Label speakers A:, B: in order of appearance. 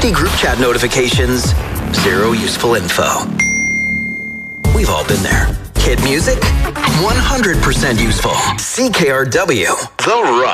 A: 50 group chat notifications, 0 useful info. We've all been there. Hit music, 100% useful. CKRW, The Rock.